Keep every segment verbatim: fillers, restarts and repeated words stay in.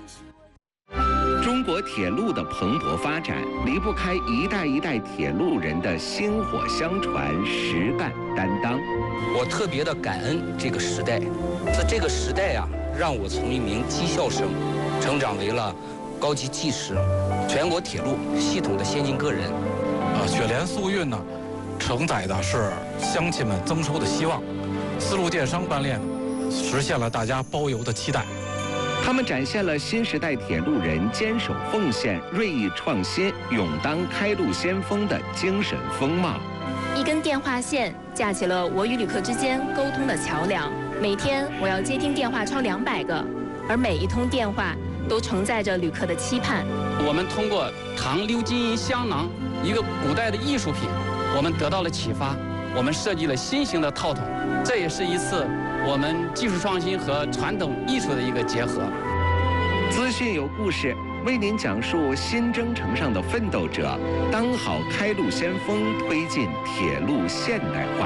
中国铁路的蓬勃发展离不开一代一代铁路人的薪火相传、实干担当。 我特别的感恩这个时代，在这个时代啊，让我从一名技校生成长为了高级技师，全国铁路系统的先进个人。 呃，雪莲速运呢，承载的是乡亲们增收的希望；丝路电商班列呢，实现了大家包邮的期待。 他们展现了新时代铁路人坚守奉献、锐意创新、勇当开路先锋的精神风貌。 一根电话线架起了我与旅客之间沟通的桥梁。每天我要接听电话超两百个，而每一通电话都承载着旅客的期盼。 我们通过唐鎏金银香囊，一个古代的艺术品，我们得到了启发，我们设计了新型的套筒，这也是一次我们技术创新和传统艺术的一个结合。 资讯有故事，为您讲述新征程上的奋斗者，当好开路先锋，推进铁路现代化。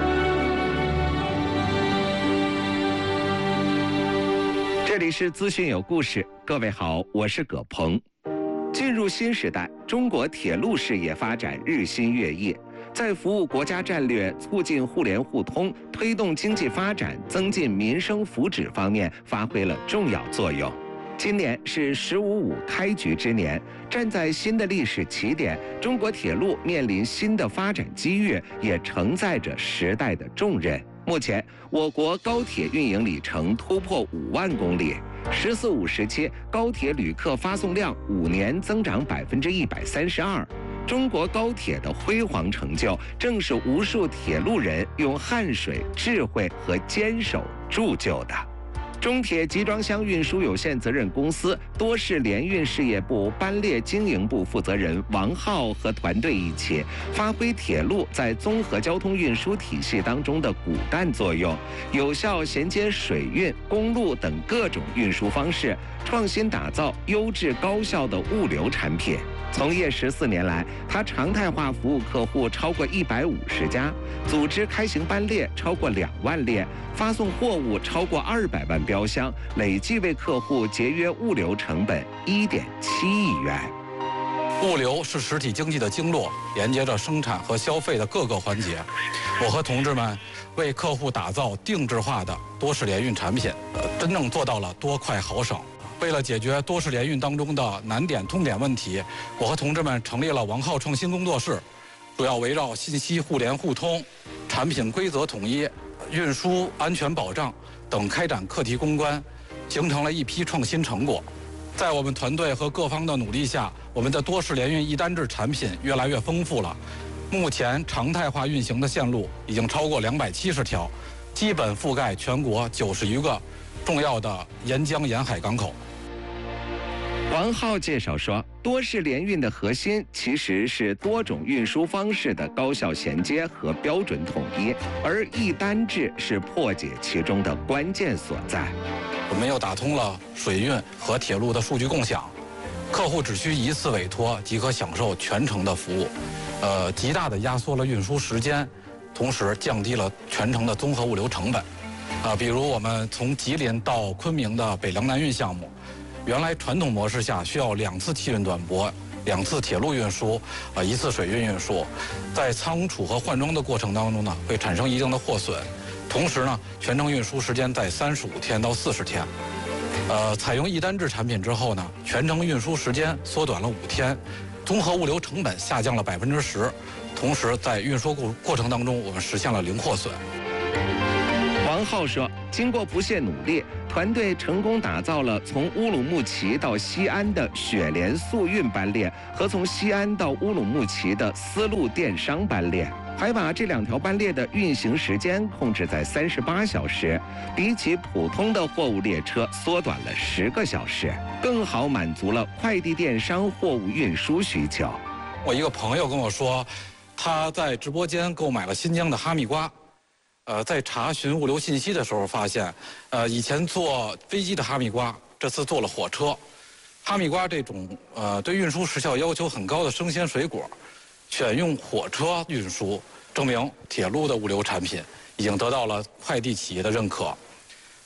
这里是资讯有故事，各位好，我是葛鹏。进入新时代，中国铁路事业发展日新月异，在服务国家战略、促进互联互通、推动经济发展、增进民生福祉方面发挥了重要作用。今年是“十五五”开局之年，站在新的历史起点，中国铁路面临新的发展机遇，也承载着时代的重任。目前，我国高铁运营里程突破五万公里，“十四五”时期高铁旅客发送量五年增长百分之一百三十二。中国高铁的辉煌成就，正是无数铁路人用汗水、智慧和坚守铸就的。中铁集装箱运输有限责任公司多式联运事业部班列经营部负责人王浩和团队一起，发挥铁路在综合交通运输体系当中的骨干作用，有效衔接水运、公路等各种运输方式，创新打造优质高效的物流产品。从业十四年来，他常态化服务客户超过一百五十家，组织开行班列超过两万列，发送货物超过二百万标箱，累计为客户节约物流成本一点七亿元。 物流是实体经济的经络，连接着生产和消费的各个环节。我和同志们为客户打造定制化的多式联运产品，真正做到了多快好省。为了解决多式联运当中的难点痛点问题，我和同志们成立了王浩创新工作室，主要围绕信息互联互通、产品规则统一、运输安全保障等开展课题攻关，形成了一批创新成果。在我们团队和各方的努力下，我们的多式联运一单制产品越来越丰富了。目前常态化运行的线路已经超过两百七十条，基本覆盖全国九十余个重要的沿江沿海港口。 王浩介绍说，多式联运的核心其实是多种运输方式的高效衔接和标准统一，而一单制是破解其中的关键所在。 我们又打通了水运和铁路的数据共享，客户只需一次委托即可享受全程的服务，呃，极大的压缩了运输时间，同时降低了全程的综合物流成本。啊，比如我们从吉林到昆明的北凉南运项目，原来传统模式下需要两次汽运短驳、两次铁路运输、啊一次水运运输，在仓储和换装的过程当中呢，会产生一定的货损。同时呢，全程运输时间在三十五天到四十天。呃，采用一单制产品之后呢，全程运输时间缩短了五天，综合物流成本下降了百分之十，同时在运输过过程当中，我们实现了零货损。 王浩说，经过不懈努力，团队成功打造了从乌鲁木齐到西安的雪莲速运班列和从西安到乌鲁木齐的丝路电商班列，还把这两条班列的运行时间控制在三十八小时，比起普通的货物列车缩短了十个小时，更好满足了快递电商货物运输需求。 我一个朋友跟我说，他在直播间购买了新疆的哈密瓜。呃，在查询物流信息的时候发现，呃，以前坐飞机的哈密瓜，这次坐了火车。哈密瓜这种呃对运输时效要求很高的生鲜水果，选用火车运输，证明铁路的物流产品已经得到了快递企业的认可。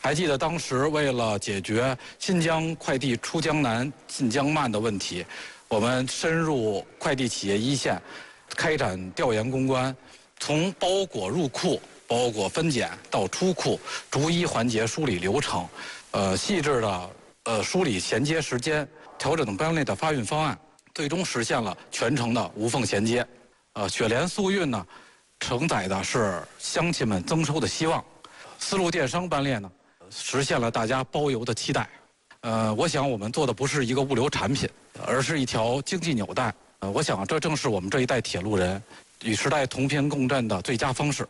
还记得当时为了解决新疆快递出江难、进江慢的问题，我们深入快递企业一线，开展调研攻关，从包裹入库、包裹分拣到出库，逐一环节梳理流程，呃，细致的呃梳理衔接时间，调整班列的发运方案，最终实现了全程的无缝衔接。呃，雪莲速运呢，承载的是乡亲们增收的希望；丝路电商班列呢，实现了大家包邮的期待。呃，我想我们做的不是一个物流产品，而是一条经济纽带。呃，我想这正是我们这一代铁路人与时代同频共振的最佳方式。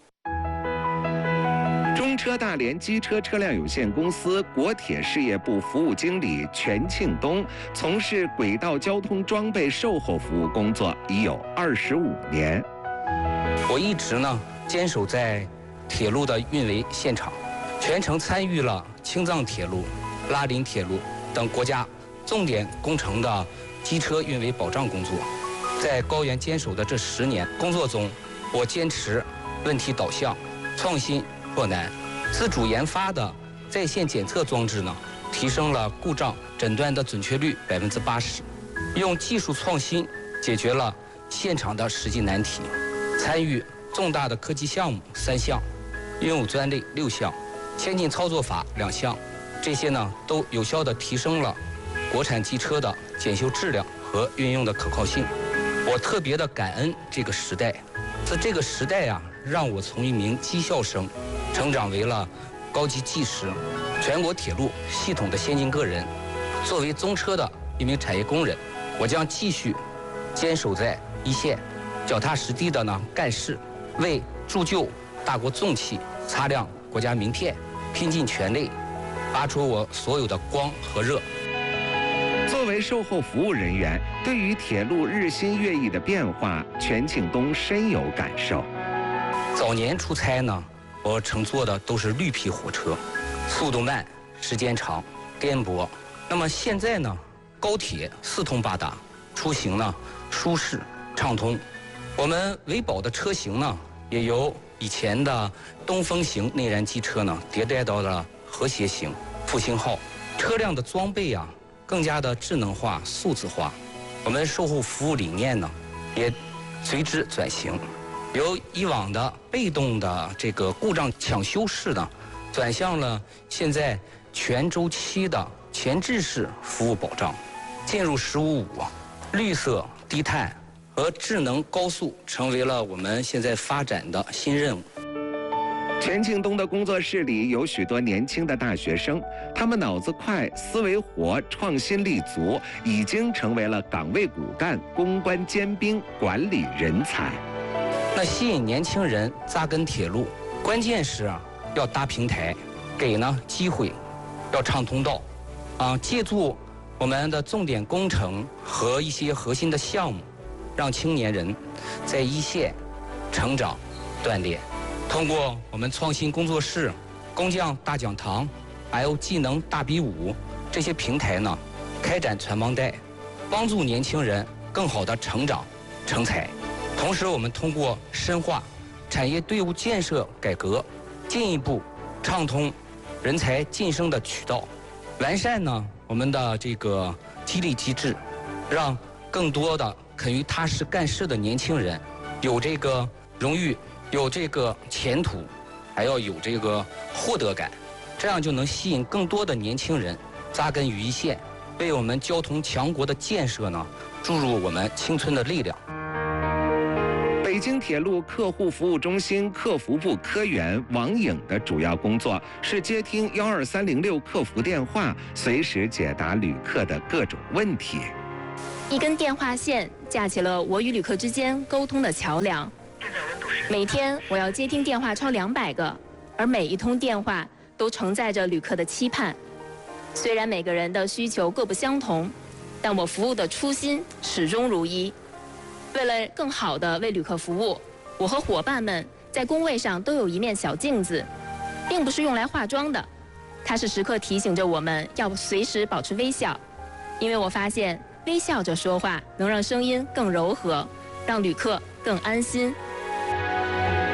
中车大连机车车辆有限公司国铁事业部服务经理全庆东从事轨道交通装备售后服务工作已有二十五年。 我一直呢坚守在铁路的运维现场，全程参与了青藏铁路、拉林铁路等国家重点工程的机车运维保障工作。在高原坚守的这十年工作中，我坚持问题导向、创新破难。自主研发的在线检测装置呢，提升了故障诊断的准确率百分之八十，用技术创新解决了现场的实际难题。参与重大的科技项目三项，应用专利六项，先进操作法两项，这些呢都有效地提升了国产机车的检修质量和运用的可靠性。我特别的感恩这个时代，在这个时代啊，让我从一名技校生成长为了高级技师，全国铁路系统的先进个人。作为中车的一名产业工人，我将继续坚守在一线，脚踏实地的呢干事，为铸就大国重器、擦亮国家名片，拼尽全力，发出我所有的光和热。 作为售后服务人员，对于铁路日新月异的变化，全庆东深有感受。 早年出差呢，我乘坐的都是绿皮火车，速度慢，时间长，颠簸。那么现在呢，高铁四通八达，出行呢舒适畅通。我们维保的车型呢，也由以前的东风型内燃机车呢，迭代到了和谐型、复兴号。车辆的装备啊，更加的智能化、数字化。我们售后服务理念呢，也随之转型，由以往的被动的这个故障抢修式的，转向了现在全周期的前置式服务保障。进入十五五，绿色、低碳和智能高速成为了我们现在发展的新任务。 全庆东的工作室里有许多年轻的大学生，他们脑子快、思维活、创新力足，已经成为了岗位骨干、公关尖兵、管理人才。 那吸引年轻人扎根铁路，关键是啊，要搭平台，给呢机会，要畅通道，啊，借助我们的重点工程和一些核心的项目，让青年人在一线成长锻炼。通过我们创新工作室、工匠大讲堂、L 技能大比武这些平台呢，开展传帮带，帮助年轻人更好的成长成才。同时，我们通过深化产业队伍建设改革，进一步畅通人才晋升的渠道，完善呢我们的这个激励机制，让更多的肯于踏实干事的年轻人有这个荣誉。有这个前途，还要有这个获得感，这样就能吸引更多的年轻人扎根于一线，为我们交通强国的建设呢注入我们青春的力量。 北京铁路客户服务中心客服部科员王颖的主要工作是接听幺二三零六客服电话，随时解答旅客的各种问题。 一根电话线架起了我与旅客之间沟通的桥梁。每天我要接听电话超两百个，而每一通电话都承载着旅客的期盼。虽然每个人的需求各不相同，但我服务的初心始终如一。为了更好地为旅客服务，我和伙伴们在工位上都有一面小镜子，并不是用来化妆的，它是时刻提醒着我们要随时保持微笑，因为我发现微笑着说话能让声音更柔和，让旅客更安心。 作为一名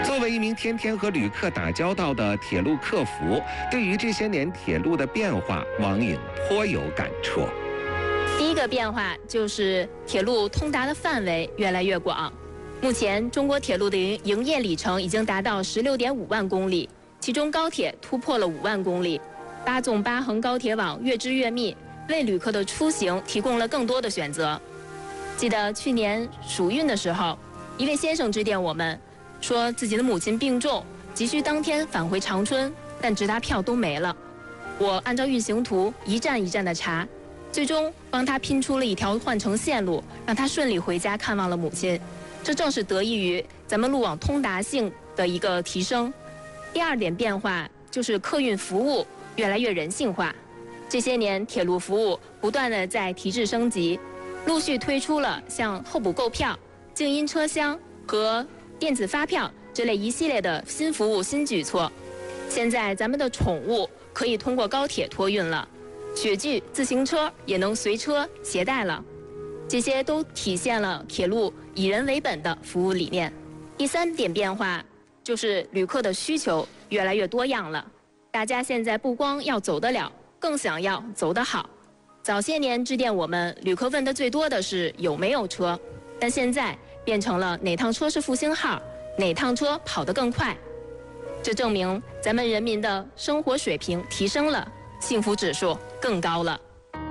名天天和旅客打交道的铁路客服，对于这些年铁路的变化，王颖颇有感触。 第一个变化就是铁路通达的范围越来越广。目前，中国铁路的营营业里程已经达到十六点五万公里，其中高铁突破了五万公里。八纵八横高铁网越织越密，为旅客的出行提供了更多的选择。记得去年暑运的时候，一位先生致电我们，说自己的母亲病重，急需当天返回长春，但直达票都没了。我按照运行图一站一站的查，最终帮他拼出了一条换乘线路，让他顺利回家看望了母亲。这正是得益于咱们路网通达性的一个提升。第二点变化就是客运服务越来越人性化。这些年，铁路服务不断的在提质升级，陆续推出了像候补购票、静音车厢和电子发票这类一系列的新服务新举措。现在咱们的宠物可以通过高铁托运了，雪具、自行车也能随车携带了，这些都体现了铁路以人为本的服务理念。第三点变化就是旅客的需求越来越多样了，大家现在不光要走得了，更想要走得好。早些年致电我们，旅客问的最多的是有没有车，但现在变成了哪趟车是复兴号，哪趟车跑得更快。这证明咱们人民的生活水平提升了，幸福指数更高了。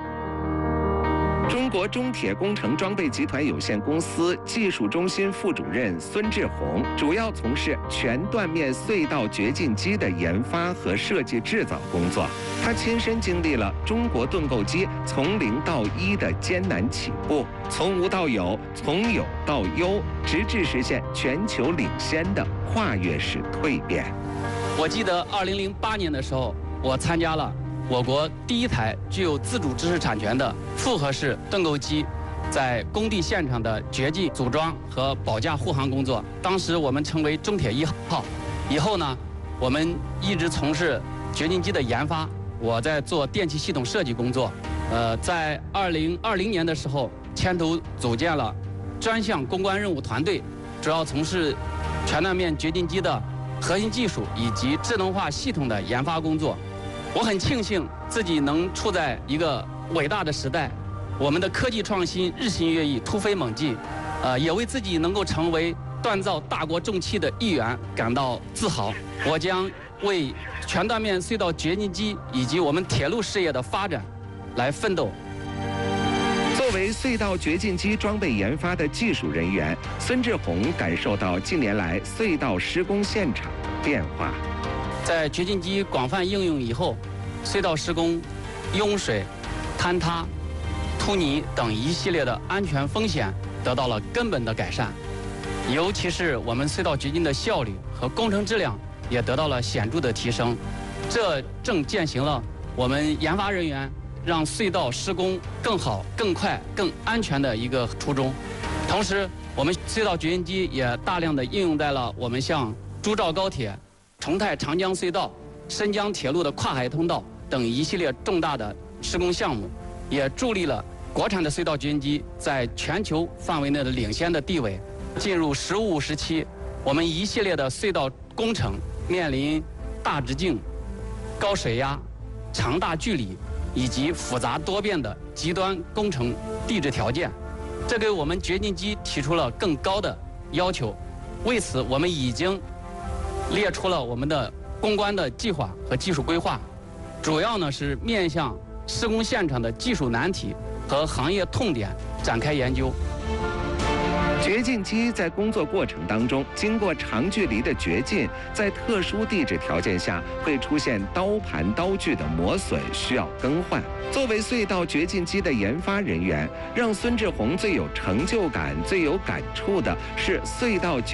中国中铁工程装备集团有限公司技术中心副主任孙志宏，主要从事全断面隧道掘进机的研发和设计制造工作。他亲身经历了中国盾构机从零到一的艰难起步，从无到有，从有到优，直至实现全球领先的跨越式蜕变。 我记得二零零八年的时候，我参加了我国第一台具有自主知识产权的复合式盾构机在工地现场的掘进、组装和保驾护航工作。当时我们称为中铁一号。以后呢，我们一直从事掘进机的研发，我在做电气系统设计工作。呃，在二零二零年的时候，牵头组建了专项攻关任务团队，主要从事全断面掘进机的核心技术以及智能化系统的研发工作。我很庆幸自己能处在一个伟大的时代，我们的科技创新日新月异、突飞猛进，呃，也为自己能够成为锻造大国重器的一员感到自豪。我将为全断面隧道掘进机以及我们铁路事业的发展来奋斗。 作为隧道掘进机装备研发的技术人员，孙志宏感受到近年来隧道施工现场的变化。 在掘进机广泛应用以后，隧道施工、拥水、坍塌、突泥等一系列的安全风险得到了根本的改善，尤其是我们隧道掘进的效率和工程质量也得到了显著的提升。这正践行了我们研发人员让隧道施工更好、更快、更安全的一个初衷。同时，我们隧道掘进机也大量的应用在了我们像珠兆高铁、重泰长江隧道、深江铁路的跨海通道等一系列重大的施工项目，也助力了国产的隧道掘进机在全球范围内的领先的地位。进入十五时期，我们一系列的隧道工程面临大直径、高水压、长大距离以及复杂多变的极端工程地质条件，这给我们掘进机提出了更高的要求。为此，我们已经列出了我们的攻关的计划和技术规划，主要呢是面向施工现场的技术难题和行业痛点展开研究。 掘进机在工作过程当中，经过长距离的掘进，在特殊地质条件下会出现刀盘刀具的磨损，需要更换。作为隧道掘进机的研发人员，让孙志宏最有成就感、最有感触的是隧道